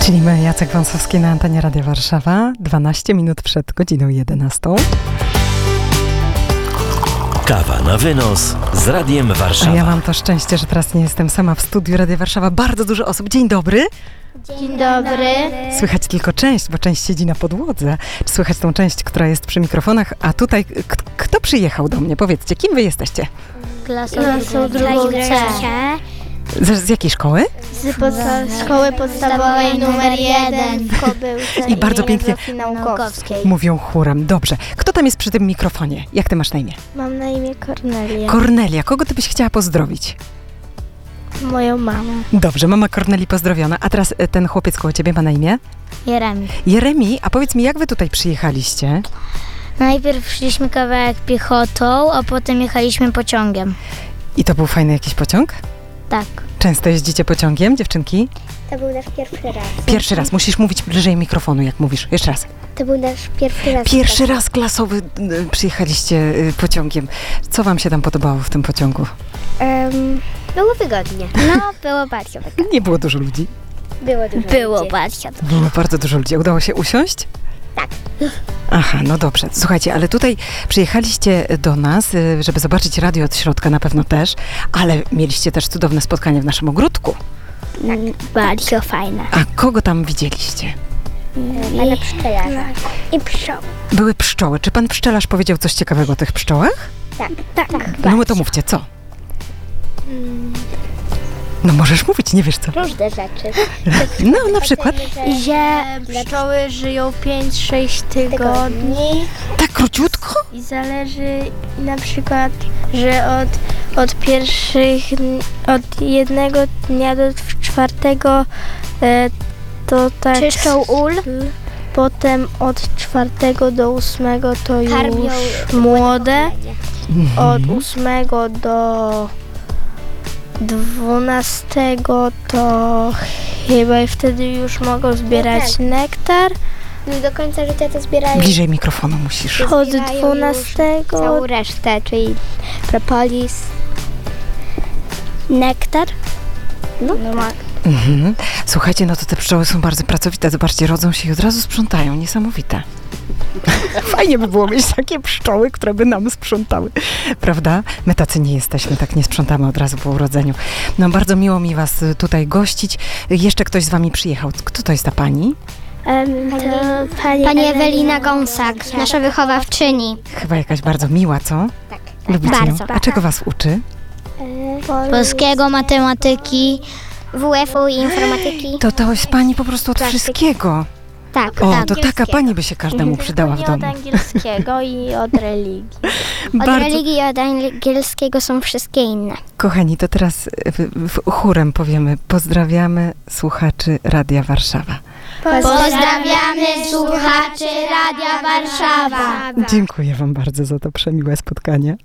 Czyli my, Jacek Wąsowski na antenie Radia Warszawa, 12 minut przed godziną 11. Kawa na wynos z Radiem Warszawa. A ja mam to szczęście, że teraz nie jestem sama w studiu Radia Warszawa. Bardzo dużo osób. Dzień dobry. Dzień dobry. Słychać tylko część, bo część siedzi na podłodze. Słychać tą część, która jest przy mikrofonach. A tutaj kto przyjechał do mnie? Powiedzcie, kim wy jesteście? Klasą drugą C. Z jakiej szkoły? Z szkoły podstawowej numer 1 w Kobyłce I bardzo pięknie Naukowskiej. mówią chórem. Dobrze. Kto tam jest przy tym mikrofonie? Jak ty masz na imię? Mam na imię Kornelia. Kornelia. Kogo ty byś chciała pozdrowić? Moją mamę. Dobrze, mama Korneli pozdrowiona. A teraz ten chłopiec koło ciebie ma na imię? Jeremi. Jeremi, a powiedz mi, jak wy tutaj przyjechaliście? Najpierw szliśmy kawałek piechotą, a potem jechaliśmy pociągiem. I to był fajny jakiś pociąg? Tak. Często jeździcie pociągiem, dziewczynki? To był nasz pierwszy raz. Pierwszy raz. Musisz mówić bliżej mikrofonu, jak mówisz. Jeszcze raz. To był nasz pierwszy raz. Pierwszy raz klasowy przyjechaliście pociągiem. Co wam się tam podobało w tym pociągu? Było wygodnie. No, było bardzo wygodnie. Nie było dużo ludzi. Było bardzo. Było bardzo dużo ludzi. Udało się usiąść? Tak. Aha, no dobrze. Słuchajcie, ale tutaj przyjechaliście do nas, żeby zobaczyć radio od środka, na pewno też, ale mieliście też cudowne spotkanie w naszym ogródku. Bardzo fajne. A kogo tam widzieliście? Pana pszczelarza. I pszczoły. Były pszczoły. Czy pan pszczelarz powiedział coś ciekawego o tych pszczołach? Tak. No to mówcie, co? No możesz mówić, nie wiesz co. Różne rzeczy. No na przykład. Że pszczoły żyją 5-6 tygodni Tak króciutko? i zależy na przykład, że od jednego dnia do 4 to tak Czyszczą ul. potem od 4 do 8 to Karmią już młode, od 8 do 12 to chyba i wtedy już mogą zbierać nektar. No do końca życia to zbierają. Bliżej mikrofonu musisz. Od Zbierają 12 całą resztę, czyli propolis, nektar. Mhm. Słuchajcie, no to te pszczoły są bardzo pracowite. Zobaczcie, rodzą się i od razu sprzątają. Niesamowite. Fajnie by było mieć takie pszczoły, które by nam sprzątały. Prawda? My tacy nie jesteśmy, tak nie sprzątamy od razu po urodzeniu. No bardzo miło mi was tutaj gościć. Jeszcze ktoś z wami przyjechał. Kto to jest ta pani? Pani Ewelina Gąsak, nasza wychowawczyni. Chyba jakaś bardzo miła, co? Tak. Lubicie ją? Bardzo. A czego was uczy? polskiego, matematyki. WF-u i informatyki. To jest pani po prostu od Plastyki. wszystkiego. Tak. O, tak. to taka pani by się każdemu przydała w Od domu. angielskiego i od religii. Od Bardzo. religii i od angielskiego są wszystkie inne. Kochani, to teraz chórem powiemy. Pozdrawiamy słuchaczy Radia Warszawa. Pozdrawiamy słuchaczy Radia Warszawa. Dziękuję wam bardzo za to przemiłe spotkanie.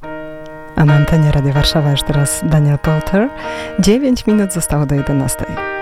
A na antenie Radia Warszawa już teraz Daniel Powter. 9 minut zostało do 11.